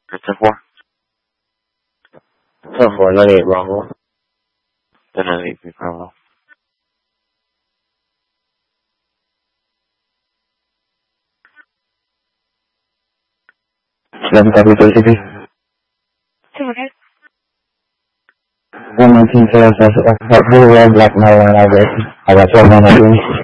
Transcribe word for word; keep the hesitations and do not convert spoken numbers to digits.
ten four. ten four, ninety-eight Bravo. ten ninety-eight Bravo. eleven copy thirty-three. Okay. one nineteen sales, who red, black, Maryland, I got twelve on that room.